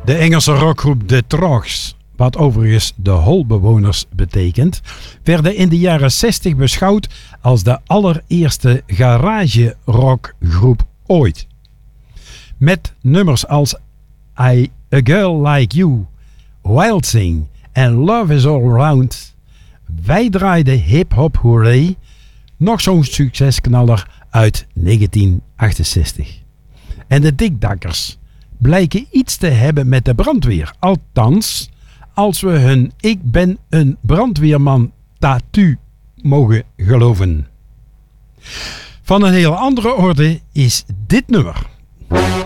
De Engelse rockgroep The Trogs, wat overigens de holbewoners betekent, werden in de jaren 60 beschouwd als de allereerste garage rockgroep ooit. Met nummers als A Girl Like You, Wild Thing en Love Is All Around. Wij draaiden Hip Hop Hooray, nog zo'n succesknaller uit 1968. En de Dikdakkers blijken iets te hebben met de brandweer. Althans, als we hun Ik ben een brandweerman tattoo mogen geloven. Van een heel andere orde is dit nummer.